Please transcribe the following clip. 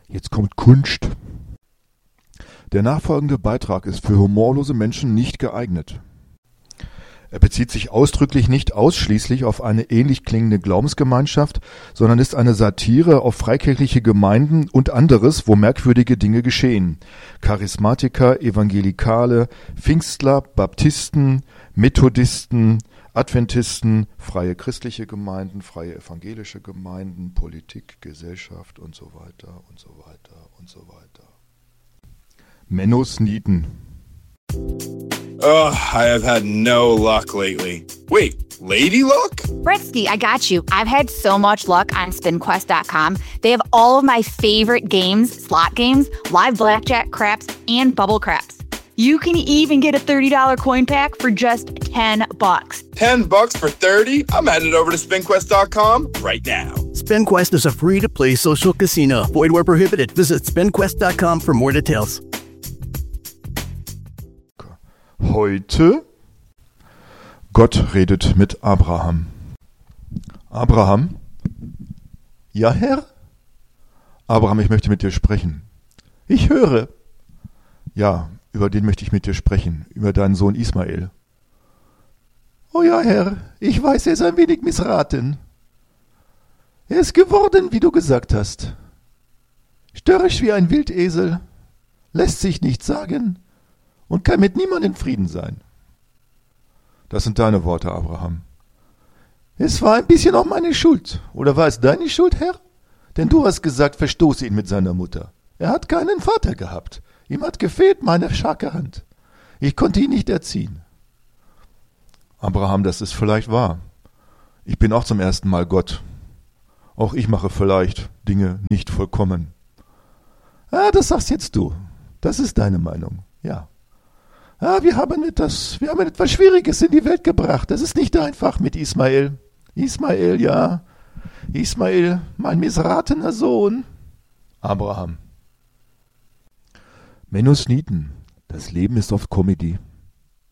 Jetzt kommt Kunst. Der nachfolgende Beitrag ist für humorlose Menschen nicht geeignet. Er bezieht sich ausdrücklich nicht ausschließlich auf eine ähnlich klingende Glaubensgemeinschaft, sondern ist eine Satire auf freikirchliche Gemeinden und anderes, wo merkwürdige Dinge geschehen. Charismatiker, Evangelikale, Pfingstler, Baptisten, Methodisten, Adventisten, freie christliche Gemeinden, freie evangelische Gemeinden, Politik, Gesellschaft und so weiter und so weiter und so weiter. Menno Sneeden. Ugh, I have had no luck lately. Wait, lady luck? Britsky, I got you. I've had so much luck on SpinQuest.com. They have all of my favorite games, slot games, live blackjack, craps, and bubble craps. You can even get a $30 coin pack for just $10. $10 for 30? I'm headed over to SpinQuest.com right now. SpinQuest is a free-to-play social casino. Void where prohibited. Visit SpinQuest.com for more details. Heute Gott redet mit Abraham. Abraham? Ja, Herr? Abraham, ich möchte mit dir sprechen. Ich höre. Ja, über den möchte ich mit dir sprechen, über deinen Sohn Ismael. Oh ja, Herr, ich weiß, er ist ein wenig missraten. Er ist geworden, wie du gesagt hast. Störrisch wie ein Wildesel, lässt sich nichts sagen und kann mit niemandem in Frieden sein. Das sind deine Worte, Abraham. Es war ein bisschen auch meine Schuld. Oder war es deine Schuld, Herr? Denn du hast gesagt, verstoße ihn mit seiner Mutter. Er hat keinen Vater gehabt. Ihm hat gefehlt meine starke Hand. Ich konnte ihn nicht erziehen. Abraham, das ist vielleicht wahr. Ich bin auch zum ersten Mal Gott. Auch ich mache vielleicht Dinge nicht vollkommen. Ah, das sagst jetzt du. Das ist deine Meinung, ja. Wir haben etwas Schwieriges in die Welt gebracht. Das ist nicht einfach mit Ismael. Ismael, ja. Ismael, mein missratener Sohn. Abraham. Menno Sneeden. Das Leben ist oft Comedy.